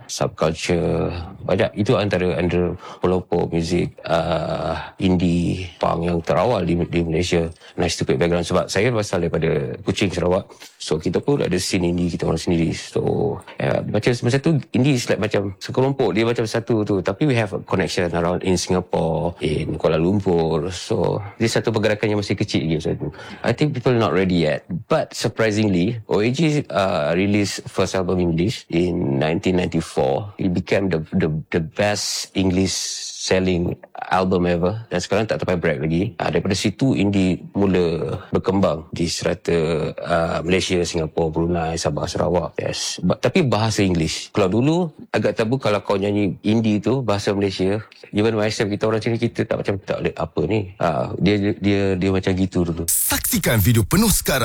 subculture. Banyak. Itu antara pelopor muzik indie punk yang terawal di Malaysia. Nice to pick background sebab saya berasal daripada Kuching, Sarawak. So kita pun ada scene indie kita orang sendiri. So macam tu indie is like macam sekelompok, dia macam satu tu, tapi we have a connection around in Singapore, in Kuala Lumpur. So dia satu pergerakan yang masih kecil lagi macam tu. I think people not ready yet, but surprisingly OAG released first album English in 1994. It became the best English selling album ever, dan sekarang tak sampai break lagi. Daripada situ indie mula berkembang di serata Malaysia, Singapura, Brunei, Sabah, Sarawak. Yes. Tapi bahasa English. Kalau dulu agak tabu kalau kau nyanyi indie tu bahasa Malaysia. Even myself, kita orang sini kita tak boleh apa ni. Dia macam gitu dulu. Saksikan video penuh sekarang